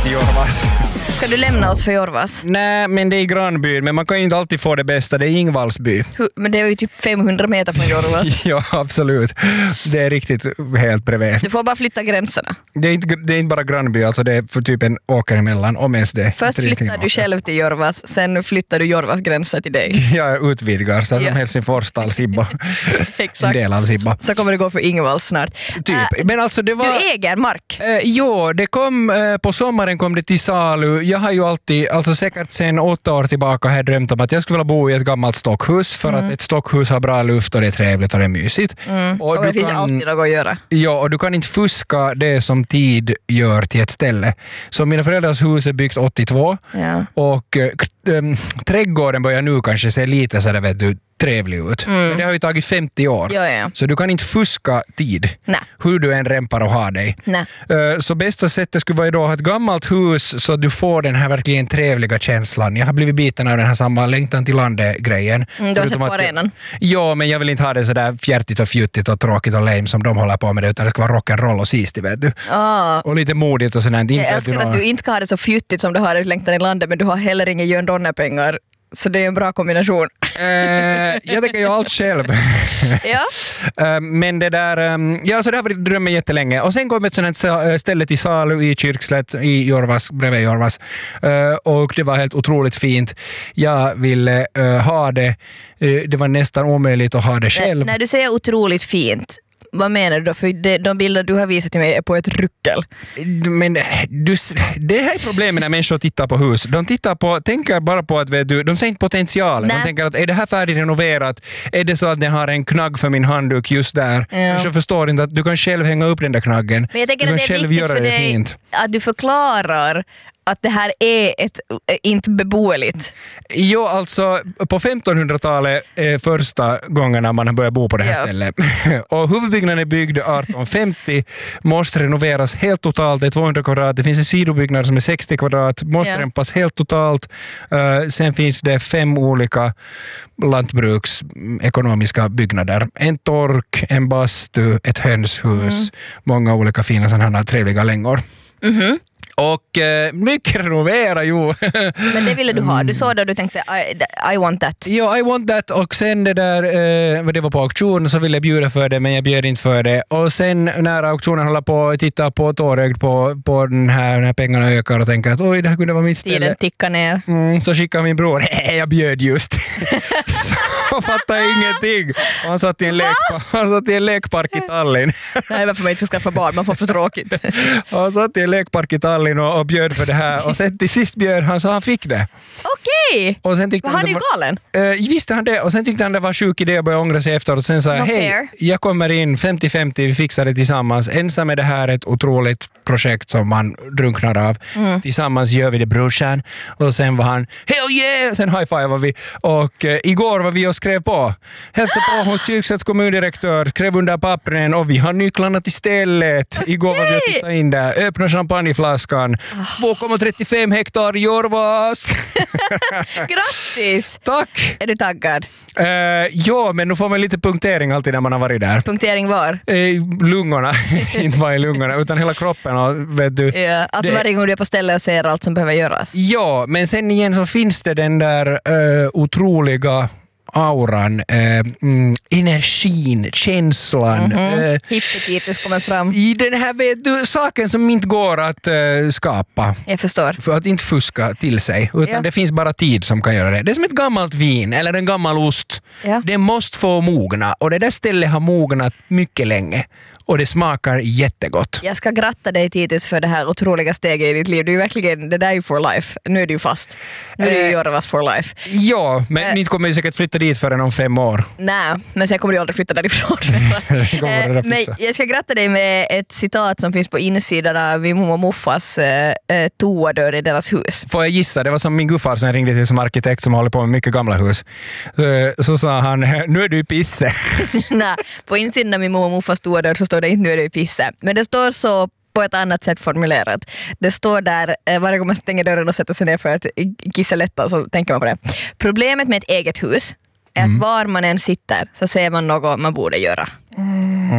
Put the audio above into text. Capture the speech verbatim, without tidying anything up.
till Jorvas. Ska du lämna oss för Jorvas? Nej, men det är i grannbyn. Men man kan ju inte alltid få det bästa. Det är Ingvalsby. Hur, men det är ju typ femhundra meter från Jorvas. Ja, absolut. Det är riktigt helt bredvid. Du får bara flytta gränserna. Det är inte, det är inte bara grannby, alltså det är för typ en åker emellan, om ens det. Först flyttar du själv till Jorvas, sen flyttar du Jorvas gränser till dig. Jag utvidgar, så som Ja. Helsingforstal Sibba. Exakt. En del av Sibba. Så kommer det gå för Ingvals snart. Typ. Äh, Men alltså det var... Du äger mark. Eh, jo, det kom, eh, på sommaren kom det till salu. Jag har ju alltid, alltså säkert sen åtta år tillbaka har jag drömt om att jag skulle vilja bo i ett gammalt stockhus för Mm. att ett stockhus har bra luft och det är trevligt och det är mysigt. Mm. Och, Och det du finns kan- alltid något att göra. Ja, och du kan inte fuska det som tid gör till ett ställe. Så mina föräldrars hus är byggt åttiotvå Ja. och äh, k- ähm, trädgården börjar nu kanske se lite så där, vet du, trevlig ut. Mm. Men det har ju tagit femtio år. Ja, ja. Så du kan inte fuska tid. Nej. Hur du än rämpar och har dig. Nej. Eh, Så bästa sättet skulle vara då att ha ett gammalt hus så att du får den här verkligen trevliga känslan. Jag har blivit biten av den här samma längtan till landet-grejen. Mm, du har sett Förutom på att jag- arenan. Ja, men jag vill inte ha det sådär fjärtigt och fjuttigt och tråkigt och lame som de håller på med det, utan det ska vara rock'n'roll och sistigt, vet du. Ah. Och lite modigt och sådär. Inte Jag att älskar du att nå- du inte ska ha det så fjuttigt som du har i längtan i landet, men du har heller inga Jörn Donner-pengar. Så det är en bra kombination. Eh, jag tänker ju allt själv. Ja. Eh, men det där, ehm, ja, så det har varit drömmen jättelänge. Och sen kom ett sånt här eh, ställe till salu i Kyrkslätt i Jorvas, bredvid Jorvas. Eh, och det var helt otroligt fint. Jag ville eh, ha det. Eh, det var nästan omöjligt att ha det själv. När du säger otroligt fint, vad menar du då? För de, de bilder du har visat till mig är på ett ruckel. Men du, det här är problemet när människor tittar på hus. De tittar på, tänker bara på att vet du, de ser inte potentialen. Nej. De tänker att är det här färdigrenoverat? Är det så att den har en knagg för min handduk just där? Ja. Människor förstår inte att du kan själv hänga upp den där knaggen. Men jag tänker du att kan det är själv viktigt göra för det dig fint. att du förklarar att det här är ett äh, inte beboeligt. Jo, alltså på femtonhundratalet är första gångerna man har börjat bo på det här Ja. stället. Och huvudbyggnaden är byggd arton femtio, måste renoveras helt totalt, det är tvåhundra kvadrat. Det finns en sidobyggnad som är sextio kvadrat, måste Ja. rempas helt totalt. Uh, sen finns det fem olika lantbruksekonomiska byggnader. En tork, en bastu, ett hönshus, Mm. många olika fina sådana här trevliga längor. Mhm. Och eh, mycket renovera, jo. Men det ville du ha. Du såg det och du tänkte I, I want that. Ja, I want that. Och sen det där, eh, vad det var på auktionen så ville jag bjuda för det, men jag bjöd inte för det. Och sen när auktionen håller på att titta på tårögd på, på den här, när pengarna ökar och tänker att oj, det här kunde vara mitt ställe. Tiden tickar ner. Mm, så skickade min bror, hej, jag bjöd just. Så han fattade ingenting. Och Han satt i en, lekpa- han satt i en lekpark i Tallinn. Nej, varför man inte ska skaffa barn, man får för tråkigt. Och Han satt i en lekpark i Tallinn och, och bjöd för det här. Och sen till sist bjöd han så han fick det. Okej! Och sen tyckte Han är det ju var- galen. Uh, visste han det och sen tyckte han det var sjuk idé och började ångra sig efteråt och sen sa jag, Not hej, fair. jag kommer in femtio femtio, vi fixar det tillsammans. Ensam är det här ett otroligt projekt som man drunknar av. Mm. Tillsammans gör vi det, brorsan. Och sen var han, hell yeah! Sen high-fivar vi. Och uh, igår var vi och skrev på. Hälsa på hos Kyrkslätts kommundirektör, skrev under pappren och vi har nycklarna till stället. Igår var vi och tittade in där, öppna champagneflaskan. två komma trettiofem hektar Jorvas. Grattis! Tack! Är du taggad? Uh, ja, men nu får man lite punktering alltid när man har varit där. Punktering var? I lungorna, inte bara i lungorna, utan hela kroppen. Och, vet du, Ja, alltså det- varje gång du är på stället och ser allt som behöver göras. Ja, men sen igen så finns det den där uh, otroliga auran, uh, mm, energin, känslan. Mm-hmm. Uh, Hippetitus kommer fram. I den här vet du, saken som inte går att uh, skapa. Jag förstår. För att inte fuska till sig, utan Ja. det finns bara tid som kan göra det. Det är som ett gammalt vin eller en gammal ost. Ja. Det måste få mogna och det där stället har mognat mycket länge och det smakar jättegott. Jag ska gratta dig Titus för det här otroliga steget i ditt liv. Du är verkligen, det där är ju for life. Nu är du ju fast. Nu är du ju Eh. Jorvas for life. Ja, men Äh. ni kommer ju säkert flytta dit förrän om fem år. Nej, men sen kommer du aldrig flytta därifrån. Det kommer det där Eh, men fixa. jag ska gratta dig med ett citat som finns på insidan av min mormor och muffas eh, eh, toadörr i deras hus. Får jag gissa, det var som min guffar som jag ringde till som arkitekt som håller på med mycket gamla hus. Så, så sa han, nu är du i pisse. Nej, på insidan av min mormor och muffas toadörr så står det inte nu är det i pisse. Men det står så på ett annat sätt formulerat. Det står där, eh, varje gång man stänger dörren och sätter sig ner för att kissa lätta så tänker man på det. Problemet med ett eget hus är att var man än sitter så ser man något man borde göra.